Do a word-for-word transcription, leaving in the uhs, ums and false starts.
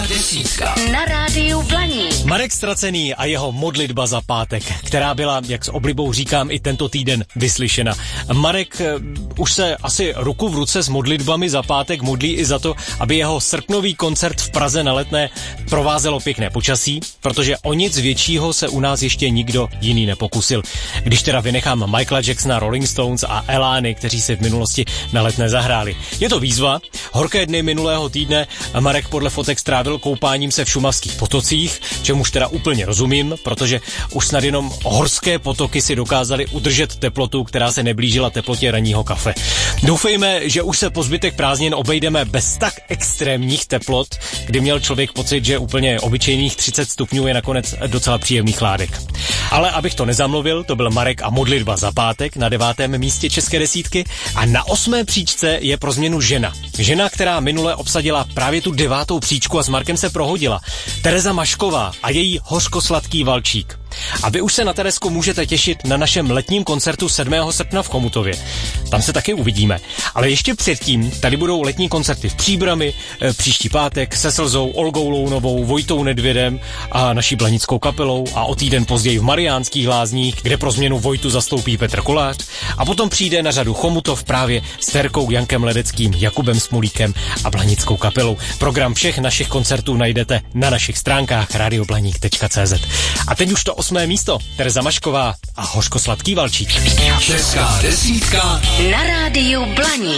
desítka na rádiu Blaník. Marek Ztracený a jeho modlitba za pátek, která byla, jak s oblibou říkám, i tento týden vyslyšena. Marek uh, už se asi ruku v ruce s modlitbami za pátek modlí i za to, aby jeho srpnový koncert v Praze na Letné provázelo pěkné počasí, protože o nic většího se u nás ještě nikdo jiný nepokusil. Když teda vynechám Michaela Jacksona, Rolling Stones a Elány, kteří si v minulosti na Letné zahráli. Je to výzva. Horké dny minulého týdne Marek podle fotek strávil koupáním se v šumavských potocích, čemuž teda úplně rozumím, protože už snad jenom horské potoky si dokázaly udržet teplotu, která se neblížila teplotě ranního kafe. Doufejme, že už se po zbytek prázdnin obejdeme bez tak extrémních teplot, kdy měl člověk pocit, že úplně obyčejných třicet stupňů je nakonec docela příjemný chládek. Ale abych to nezamluvil, to byl Marek a modlitba za pátek na devátém místě české desítky a na osmé příčce je pro změnu žena. Žena, která minule obsadila právě tu devátou příčku a s Markem se prohodila. Tereza Mašková a její Hořkosladký valčík. A vy už se na Terezku můžete těšit na našem letním koncertu sedmého srpna v Chomutově. Tam se taky uvidíme. Ale ještě předtím tady budou letní koncerty v Příbrami, e, příští pátek se Slzou, Olgou Lounovou, Vojtou Nedvědem a naší blanickou kapelou a o týden později v Mariánských Lázních, kde pro změnu Vojtu zastoupí Petr Kolář. A potom přijde na řadu Chomutov právě s Terkou, Jankem Ledeckým, Jakubem Smolíkem a blanickou kapelou. Program všech našich koncertů najdete na našich stránkách radioblaník tečka cé zet. A teď už to osmé místo. Tereza Mašková a Hořkosladký valčík. Česká desítka na rádiu Blaník.